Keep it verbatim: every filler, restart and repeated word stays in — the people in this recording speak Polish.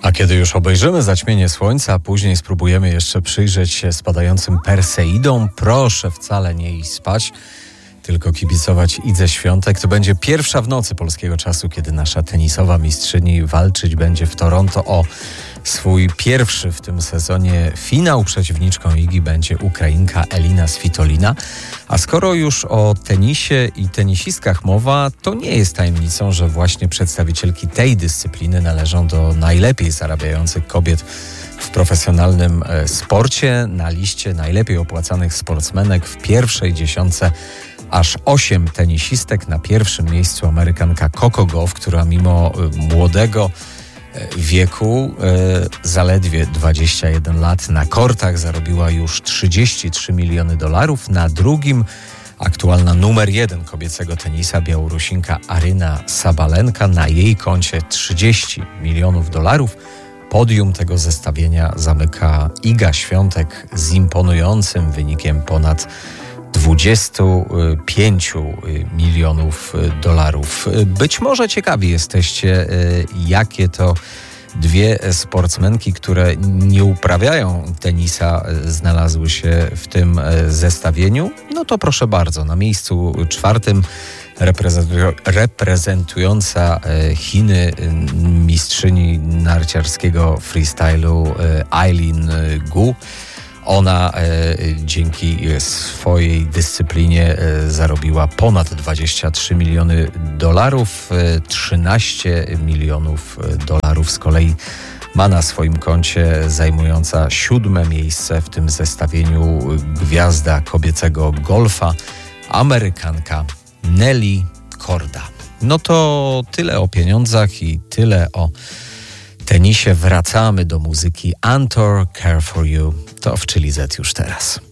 A kiedy już obejrzymy zaćmienie słońca, a później spróbujemy jeszcze przyjrzeć się spadającym Perseidom, proszę wcale nie iść spać, tylko kibicować Idze Świątek. To będzie pierwsza w nocy polskiego czasu, kiedy nasza tenisowa mistrzyni walczyć będzie w Toronto o swój pierwszy w tym sezonie finał. Przeciwniczką Igi będzie Ukrainka Elina Svitolina. A skoro już o tenisie i tenisistkach mowa, to nie jest tajemnicą, że właśnie przedstawicielki tej dyscypliny należą do najlepiej zarabiających kobiet w profesjonalnym sporcie. Na liście najlepiej opłacanych sportsmenek w pierwszej dziesiątce aż osiem tenisistek. Na pierwszym miejscu Amerykanka Coco Gauff, która mimo młodego wieku, e, zaledwie dwadzieścia jeden lat, na kortach zarobiła już trzydzieści trzy miliony dolarów. Na drugim aktualna numer jeden kobiecego tenisa, Białorusinka Aryna Sabalenka. Na jej koncie trzydzieści milionów dolarów. Podium tego zestawienia zamyka Iga Świątek z imponującym wynikiem ponad dwadzieścia pięć milionów dolarów. Być może ciekawi jesteście, jakie to dwie sportsmenki, które nie uprawiają tenisa, znalazły się w tym zestawieniu. No to proszę bardzo, na miejscu czwartym reprezentu- reprezentująca Chiny mistrzyni narciarskiego freestylu Eileen Gu. Ona e, dzięki swojej dyscyplinie e, zarobiła ponad dwadzieścia trzy miliony dolarów. E, trzynaście milionów dolarów z kolei ma na swoim koncie zajmująca siódme miejsce w tym zestawieniu gwiazda kobiecego golfa, Amerykanka Nelly Korda. No to tyle o pieniądzach i tyle o tenisie. Wracamy do muzyki. Antor, Care for You. To w Chili Z już teraz.